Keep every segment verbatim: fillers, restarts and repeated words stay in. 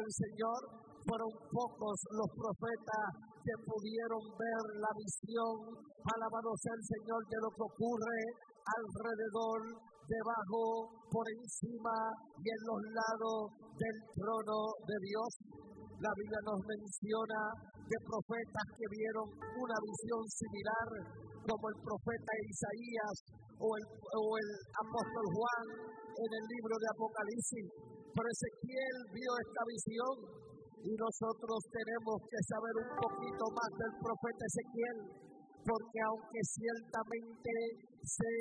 del Señor. Fueron pocos los profetas que pudieron ver la visión, alabado sea el Señor, de lo que ocurre alrededor, debajo, por encima y en los lados del trono de Dios. La Biblia nos menciona de profetas que vieron una visión similar, como el profeta Isaías o el, o el apóstol Juan en el libro de Apocalipsis. Pero Ezequiel vio esta visión y nosotros tenemos que saber un poquito más del profeta Ezequiel, porque aunque ciertamente se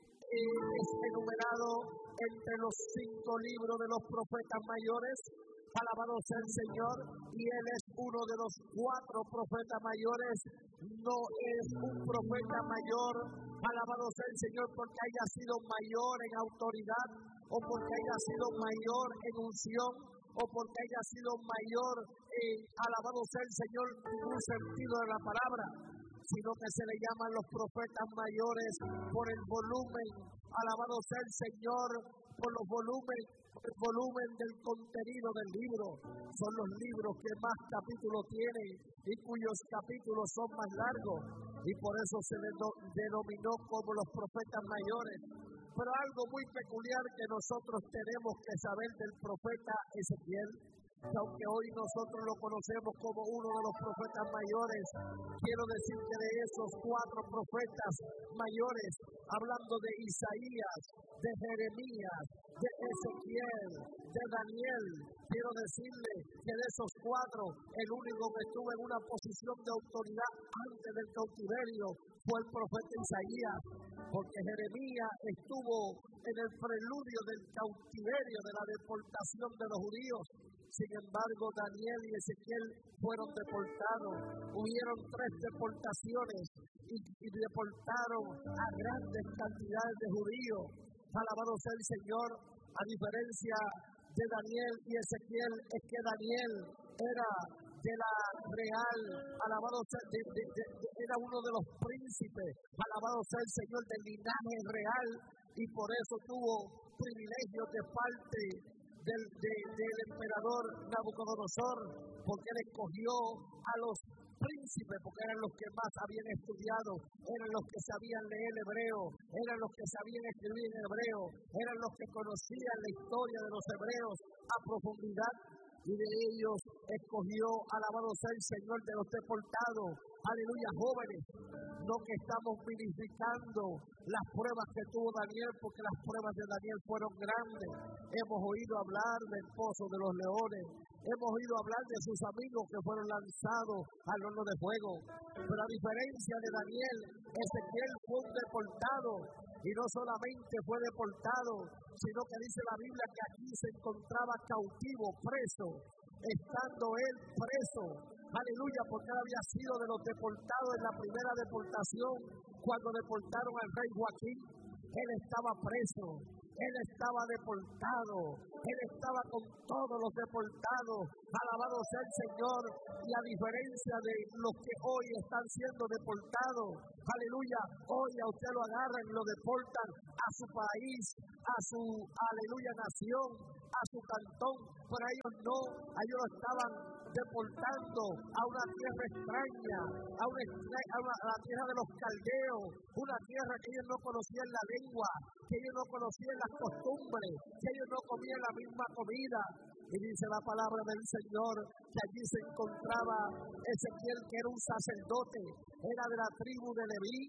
eh, es enumerado entre los cinco libros de los profetas mayores, alabado sea el Señor, y él es uno de los cuatro profetas mayores, no es un profeta mayor, alabado sea el Señor, porque haya sido mayor en autoridad, o porque haya sido mayor en unción, o porque haya sido mayor en, alabado sea el Señor, en un sentido de la palabra, sino que se le llaman los profetas mayores por el volumen, alabado sea el Señor, por los volúmenes, el volumen del contenido del libro. Son los libros que más capítulos tienen y cuyos capítulos son más largos, y por eso se denominó como los profetas mayores. Pero algo muy peculiar que nosotros tenemos que saber del profeta Ezequiel, que aunque hoy nosotros lo conocemos como uno de los profetas mayores, quiero decir que de esos cuatro profetas mayores, hablando de Isaías, de Jeremías, de Ezequiel, de Daniel, quiero decirle que de esos cuatro, el único que estuvo en una posición de autoridad antes del cautiverio fue el profeta Isaías, porque Jeremías estuvo en el preludio del cautiverio, de la deportación de los judíos. Sin embargo, Daniel y Ezequiel fueron deportados. Hubieron tres deportaciones y, y deportaron a grandes cantidades de judíos. Alabado sea el Señor. A diferencia de Daniel y Ezequiel, es que Daniel era de la real, alabado sea, de, de, de, de, era uno de los príncipes, alabado sea el Señor, del linaje real, y por eso tuvo privilegios de parte Del, de, del emperador Nabucodonosor, porque él escogió a los príncipes, porque eran los que más habían estudiado, eran los que sabían leer hebreo, eran los que sabían escribir en hebreo, eran los que conocían la historia de los hebreos a profundidad, y de ellos escogió, alabado sea el Señor, de los deportados. Aleluya, jóvenes, no que estamos vinificando las pruebas que tuvo Daniel, porque las pruebas de Daniel fueron grandes. Hemos oído hablar del pozo de los leones, hemos oído hablar de sus amigos que fueron lanzados al horno de fuego, pero a diferencia de Daniel, Ezequiel fue un deportado, y no solamente fue deportado, sino que dice la Biblia que aquí se encontraba cautivo, preso, estando él preso. Aleluya, porque él había sido de los deportados en la primera deportación, cuando deportaron al rey Joaquín. Él estaba preso, él estaba deportado, él estaba con todos los deportados. Alabado sea el Señor. Y a diferencia de los que hoy están siendo deportados, aleluya, hoy a usted lo agarran y lo deportan a su país, a su, aleluya, nación, a su cantón, pero ellos no, ellos lo estaban deportando a una tierra extraña, a, una, a, una, a la tierra de los caldeos, una tierra que ellos no conocían la lengua, que ellos no conocían las costumbres, que ellos no comían la misma comida. Y dice la palabra del Señor que allí se encontraba Ezequiel, que era un sacerdote, era de la tribu de Leví.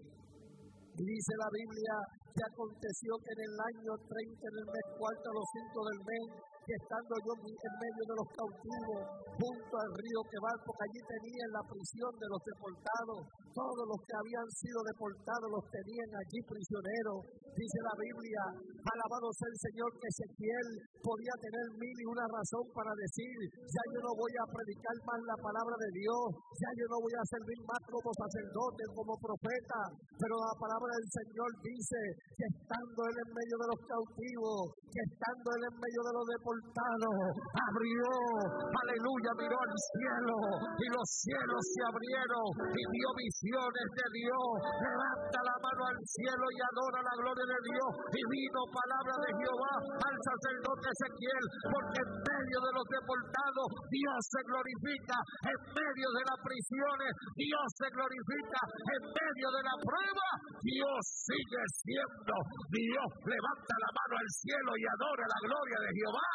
Y dice la Biblia que aconteció que en el año treinta, en el mes cuarto, a los cinco del mes, que estando yo en medio de los cautivos, junto al río Quebar, porque allí tenían la prisión de los deportados, todos los que habían sido deportados los tenían allí prisioneros. Dice la Biblia, alabado sea el Señor, que Ezequiel podía tener mil y una razón para decir, ya yo no voy a predicar más la palabra de Dios, ya yo no voy a servir más como sacerdote, como profeta, pero la palabra del Señor dice que estando él en medio de los cautivos, que estando él en medio de los deportados, deportado abrió, aleluya, miró al cielo y los cielos se abrieron y vio visiones de Dios. Levanta la mano al cielo y adora la gloria de Dios. Y vino palabra de Jehová al sacerdote Ezequiel, porque en medio de los deportados Dios se glorifica, en medio de las prisiones Dios se glorifica, en medio de la prueba Dios sigue siendo Dios. Levanta la mano al cielo y adora la gloria de Jehová.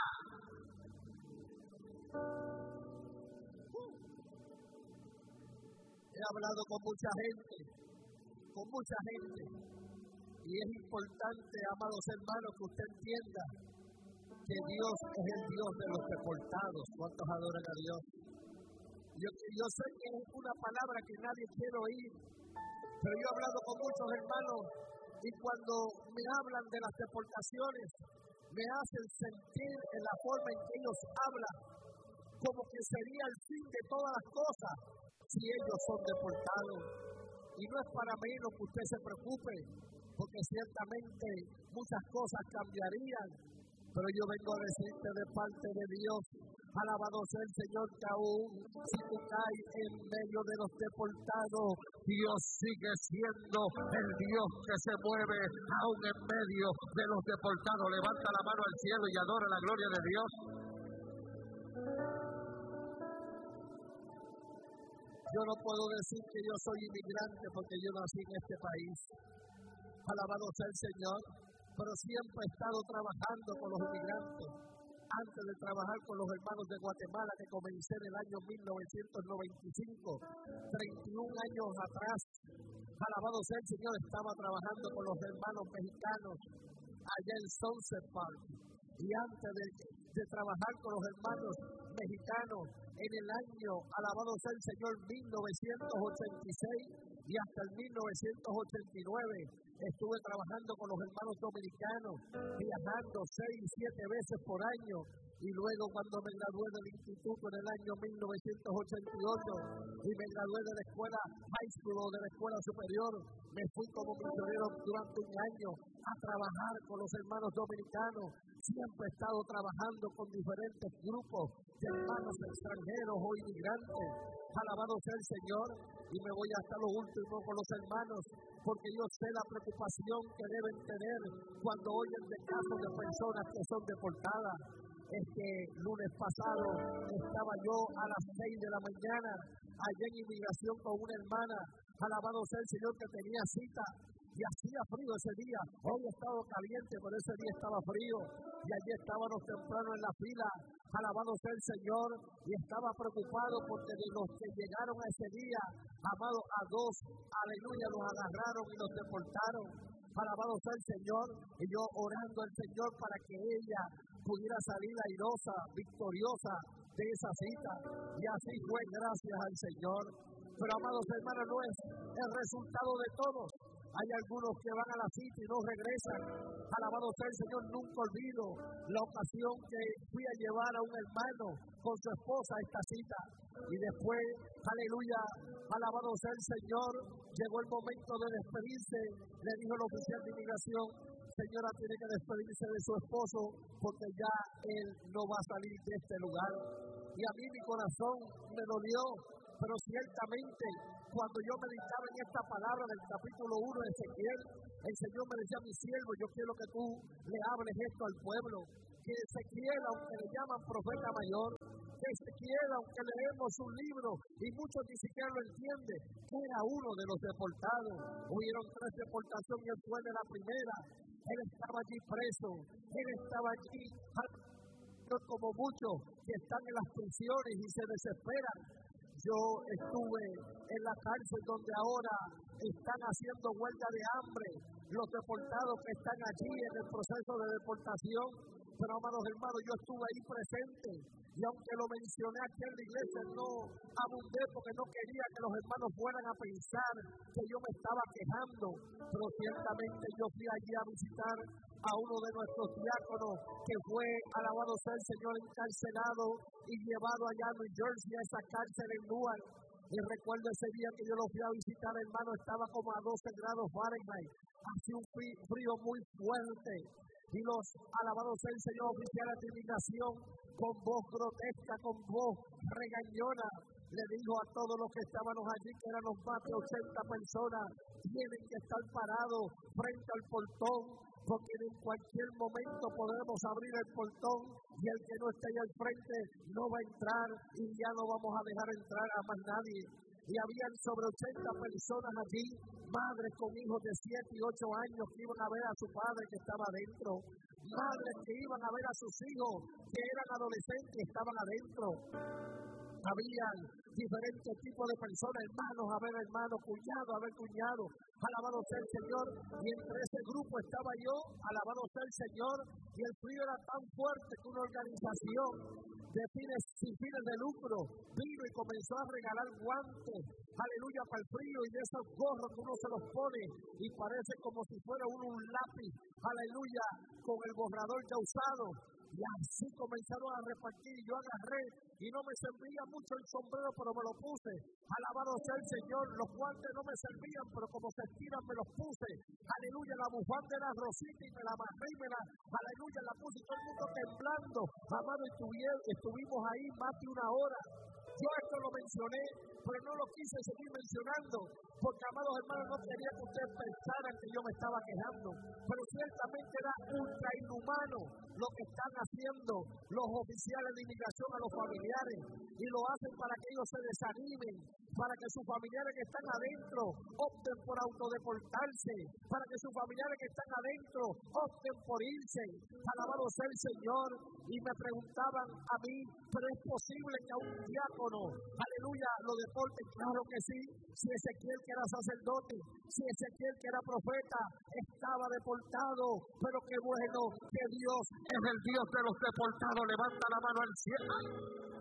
He hablado con mucha gente, con mucha gente, y es importante, amados hermanos, que usted entienda que Dios es el Dios de los deportados. ¿Cuántos adoran a Dios? Yo, yo sé que es una palabra que nadie quiere oír, pero yo he hablado con muchos hermanos y cuando me hablan de las deportaciones, me hacen sentir en la forma en que ellos hablan, como que sería el fin de todas las cosas si ellos son deportados. Y no es para menos que usted se preocupe, porque ciertamente muchas cosas cambiarían, pero yo vengo a decirte de parte de Dios, alabado sea el Señor, que aún si tú caes en medio de los deportados, Dios sigue siendo el Dios que se mueve aún en medio de los deportados. Levanta la mano al cielo y adora la gloria de Dios. Yo no puedo decir que yo soy inmigrante porque yo nací en este país. Alabado sea el Señor, pero siempre he estado trabajando con los inmigrantes. Antes de trabajar con los hermanos de Guatemala, que comencé en el año mil novecientos noventa y cinco, treinta y un años atrás, alabado sea el Señor, estaba trabajando con los hermanos mexicanos allá en Sunset Park. Y antes de, de trabajar con los hermanos mexicanos en el año, alabado sea el Señor, mil novecientos ochenta y seis y hasta el mil novecientos ochenta y nueve, estuve trabajando con los hermanos dominicanos, viajando seis, siete veces por año. Y luego cuando me gradué del instituto en el año mil novecientos ochenta y ocho y me gradué de la escuela high school o de la escuela superior, me fui como misionero durante un año a trabajar con los hermanos dominicanos. Siempre he estado trabajando con diferentes grupos de hermanos extranjeros o inmigrantes. Alabado sea el Señor, y me voy hasta lo último con los hermanos, porque yo sé la preocupación que deben tener cuando oyen de casos de personas que son deportadas. Este lunes pasado estaba yo a las seis de la mañana allá en inmigración con una hermana, alabado sea el Señor, que tenía cita. Y hacía frío ese día. Hoy ha estado caliente, pero ese día estaba frío. Y allí estábamos temprano en la fila, alabado sea el Señor, y estaba preocupado porque de los que llegaron a ese día, amado, a dos, aleluya, los agarraron y los deportaron. Alabado sea el Señor, y yo orando al Señor para que ella pudiera salir airosa, victoriosa de esa cita. Y así fue, gracias al Señor. Pero, amados hermanos, no es el resultado de todos. Hay algunos que van a la cita y no regresan. Alabado sea el Señor, nunca olvido la ocasión que fui a llevar a un hermano con su esposa a esta cita. Y después, aleluya, alabado sea el Señor, llegó el momento de despedirse. Le dijo el oficial de inmigración: señora, tiene que despedirse de su esposo porque ya él no va a salir de este lugar. Y a mí mi corazón me dolió, pero ciertamente cuando yo meditaba en esta palabra del capítulo uno de Ezequiel, el Señor me decía: mi siervo, yo quiero que tú le hables esto al pueblo. Que Ezequiel, aunque le llaman profeta mayor, que Ezequiel, aunque leemos un libro y muchos ni siquiera lo entienden, que era uno de los deportados. Hubieron tres deportaciones y él fue de la primera. Él estaba allí preso, él estaba allí como muchos que están en las prisiones y se desesperan. Yo estuve en la cárcel donde ahora están haciendo huelga de hambre los deportados que están allí en el proceso de deportación. Pero, amados hermanos, yo estuve ahí presente y aunque lo mencioné aquí en la iglesia, no abundé porque no quería que los hermanos fueran a pensar que yo me estaba quejando. Pero ciertamente yo fui allí a visitar a uno de nuestros diáconos que fue, alabado sea el Señor, encarcelado y llevado allá a New Jersey, a esa cárcel en Newark. Y recuerdo ese día que yo lo fui a visitar, hermano, estaba como a doce grados Fahrenheit, hacía un frío muy fuerte. Y los, alabados sea el Señor, oficiales de inmigración, con voz grotesca, con voz regañona, le dijo a todos los que estábamos allí, que éramos más de ochenta personas, tienen que estar parados frente al portón, porque en cualquier momento podemos abrir el portón y el que no esté ahí al frente no va a entrar y ya no vamos a dejar entrar a más nadie. Y habían sobre ochenta personas allí, madres con hijos de siete y ocho años que iban a ver a su padre que estaba adentro, madres que iban a ver a sus hijos que eran adolescentes y estaban adentro. Habían diferentes tipos de personas, hermanos a ver hermanos, cuñados a ver cuñados, alabado sea el Señor. Y entre ese grupo estaba yo, alabado sea el Señor, y el frío era tan fuerte que una organización de fines, sin fines de lucro vino y comenzó a regalar guantes, aleluya, para el frío, y de esos gorros que uno se los pone y parece como si fuera uno un lápiz, aleluya, con el borrador ya usado. Y así comenzaron a repartir, y yo agarré, y no me servía mucho el sombrero, pero me lo puse. Alabado sea el Señor, los guantes no me servían, pero como se estiran me los puse. Aleluya, la bufanda era rosita y me la amarré y me la, aleluya, la puse, y todo el mundo temblando. Amado, estuvimos ahí más de una hora. Yo esto lo mencioné, pero no lo quise seguir mencionando, porque, amados hermanos, no quería que ustedes pensaran que yo me estaba quejando, pero ciertamente era ultra inhumano lo que están haciendo los oficiales de inmigración a los familiares, y lo hacen para que ellos se desanimen, para que sus familiares que están adentro opten por autodeportarse, para que sus familiares que están adentro opten por irse. Alabado sea el Señor. Y me preguntaban a mí, pero es posible que a un diácono, aleluya, lo deporten. Claro que sí. Si Ezequiel, que era sacerdote, si Ezequiel, que era profeta, estaba deportado, pero qué bueno que Dios es el Dios de los deportados. Levanta la mano al cielo.